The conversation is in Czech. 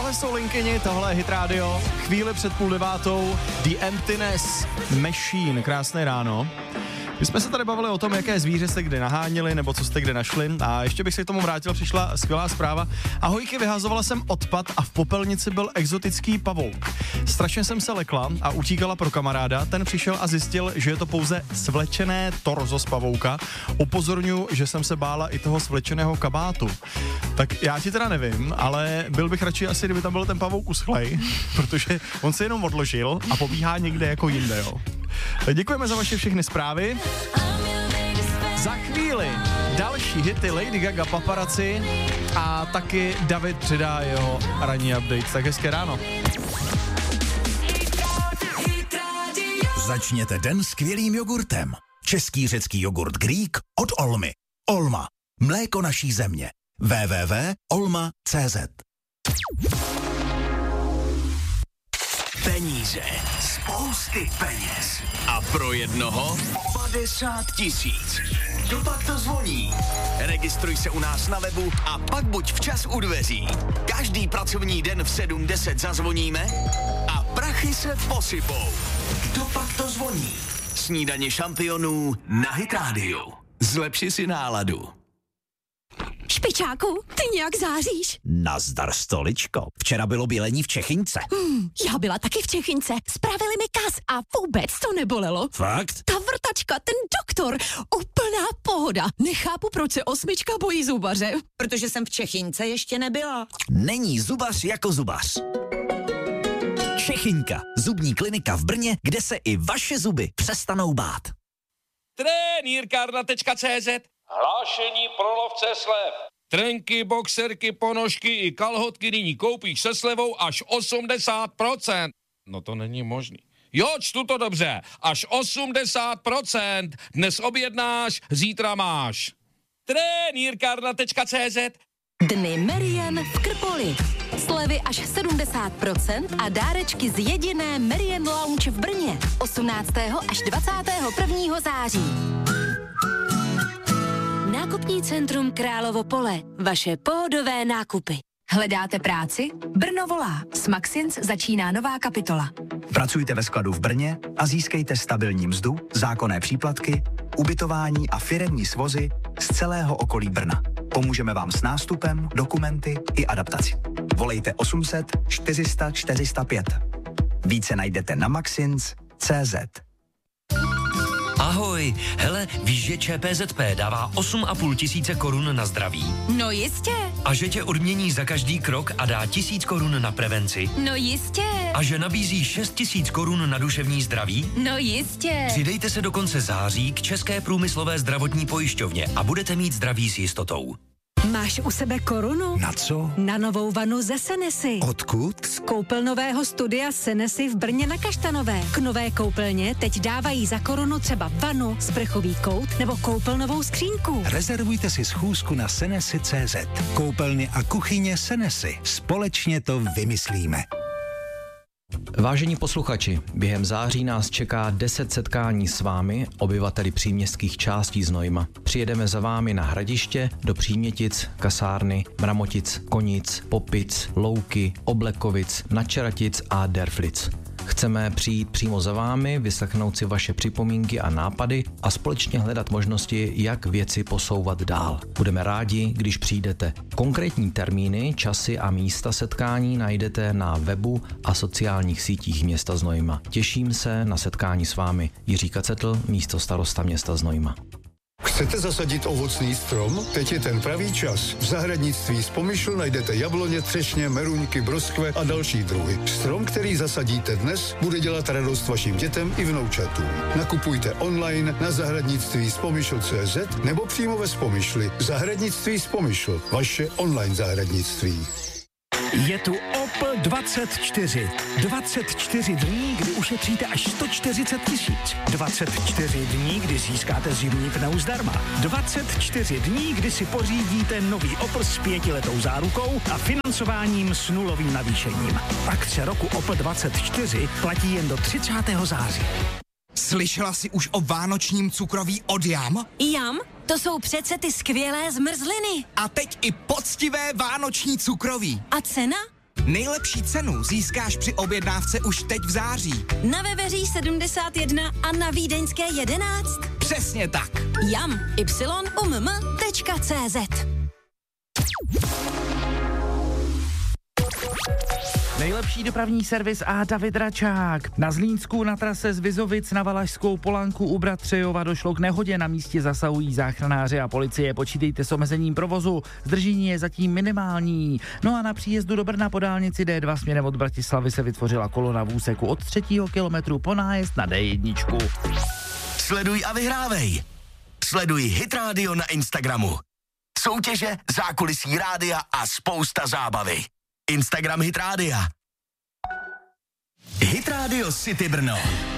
Tohle jsou Linkyni, tohle je Hit Radio. Chvíli před 8:30 The Emptiness Machine. Krásné ráno. My jsme se tady bavili o tom, jaké zvíře jste kde naháněli, nebo co jste kde našli. A ještě bych se k tomu vrátil, přišla skvělá zpráva. Ahojky, vyhazovala jsem odpad a v popelnici byl exotický pavouk. Strašně jsem se lekla a utíkala pro kamaráda. Ten přišel a zjistil, že je to pouze svlečené torzo z pavouka. Upozorňuji, že jsem se bála i toho svlečeného kabátu. Tak já ti teda nevím, ale byl bych radši asi, kdyby tam byl ten pavouk uschlej, protože on se jenom odložil a pobíhá někde jako jinde, jo. Děkujeme za vaše všechny zprávy. Za chvíli další hity Lady Gaga, Paparazzi a taky David přidá jeho ranní update. Tak hezké ráno. Začněte den skvělým jogurtem. Český řecký jogurt Greek od Olmy. Olma. Mléko naší země. www.olma.cz. Peníze. Spousty peněz. A pro jednoho 50 000. Kdopak to zvoní? Registruj se u nás na webu a pak buď včas u dveří. Každý pracovní den v 7:10 zazvoníme a prachy se posypou. Kdopak to zvoní? Snídaně šampionů na Hit Radio. Zlepši si náladu. Špičáku, ty nějak záříš. Nazdar, stoličko. Včera bylo bělení v Čechynce. Já byla taky v Čechynce. Spravili mi kas a vůbec to nebolelo. Fakt? Ta vrtačka, ten doktor, úplná pohoda. Nechápu, proč se 8 bojí zubaře. Protože jsem v Čechynce ještě nebyla. Není zubař jako zubař. Čechynka, zubní klinika v Brně, kde se i vaše zuby přestanou bát. Trenýrkárna.cz. Hlášení pro lovce slev. Trenky, boxerky, ponožky i kalhotky nyní koupíš se slevou až 80%. No to není možný. Jo, čtu to dobře. Až 80%. Dnes objednáš, zítra máš. Trenýrkárna.cz. Dny Merien v Krpoli. Slevy až 70% a dárečky z jediné Merien Lounge v Brně. 18. až 21. září. Nákupní centrum Královo Pole. Vaše pódové nákupy. Hledáte práci? Brno volá. S Maxins začíná nová kapitola. Pracujte ve skladu v Brně a získejte stabilní mzdu, zákonné příplatky, ubytování a firemní svozy z celého okolí Brna. Pomůžeme vám s nástupem, dokumenty i adaptaci. Volejte 800 400 405. Více najdete na maxins.cz. Ahoj, hele, víš, že ČPZP dává 8,5 tisíce korun na zdraví? No jistě. A že tě odmění za každý krok a dá 1000 korun na prevenci? No jistě. A že nabízí 6 000 korun na duševní zdraví? No jistě. Přidejte se do konce září k České průmyslové zdravotní pojišťovně a budete mít zdraví s jistotou. Máš u sebe korunu? Na co? Na novou vanu ze Senesy. Odkud? Z koupelnového studia Senesy v Brně na Kaštanové. K nové koupelně teď dávají za korunu třeba vanu, sprchový kout nebo koupelnovou skřínku. Rezervujte si schůzku na senesy.cz. Koupelny a kuchyně Senesy. Společně to vymyslíme. Vážení posluchači, během září nás čeká 10 setkání s vámi, obyvateli příměstských částí Znojma. Přijedeme za vámi na Hradiště, do Přímětic, Kasárny, Mramotic, Konic, Popic, Louky, Oblekovic, Načeratic a Derflic. Chceme přijít přímo za vámi, vyslechnout si vaše připomínky a nápady a společně hledat možnosti, jak věci posouvat dál. Budeme rádi, když přijdete. Konkrétní termíny, časy a místa setkání najdete na webu a sociálních sítích města Znojma. Těším se na setkání s vámi. Jiří Kacetl, místostarosta města Znojma. Chcete zasadit ovocný strom? Teď je ten pravý čas. V zahradnictví z Pomyšl najdete jabloně, třešně, meruňky, broskve a další druhy. Strom, který zasadíte dnes, bude dělat radost vašim dětem i vnoučatům. Nakupujte online na zahradnictví z Pomyšl.cz nebo přímo ve Spomyšli. Zahradnictví z Pomyšl. Vaše online zahradnictví. Je tu Opel 24. 24 dní, kdy ušetříte až 140 000. 24 dní, kdy získáte zimní pneu zdarma. 24 dní, kdy si pořídíte nový Opel s 5letou zárukou a financováním s nulovým navýšením. Akce roku Opel 24 platí jen do 30. září. Slyšela jsi už o vánočním cukroví od Jam? Jam? To jsou přece ty skvělé zmrzliny. A teď i poctivé vánoční cukroví. A cena? Nejlepší cenu získáš při objednávce už teď v září. Na Veveří 71 a na Vídeňské 11. Přesně tak. jam-umm.cz. Nejlepší dopravní servis a David Račák. Na Zlínsku na trase z Vizovic na Valašskou Polanku u Bratřejova došlo k nehodě, na místě zasahují záchranáři a policie. Počítejte s omezením provozu, zdržení je zatím minimální. No a na příjezdu do Brna po dálnici D2 směrem od Bratislavy se vytvořila kolona v úseku od 3. kilometru po nájezd na D1. Sleduj a vyhrávej. Sleduj Hit Radio na Instagramu. Soutěže, zákulisí rádia a spousta zábavy. Instagram Hit Rádia. Hit Radio City Brno.